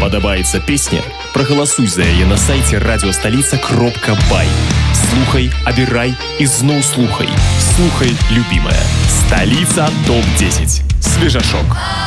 Падабаецца песня? Прагаласуй за яе на сайце радиостолица.бай. Слухай, абірай і зноў слухай. Слухай, любимая. Столица ТОП-10. Свежашок.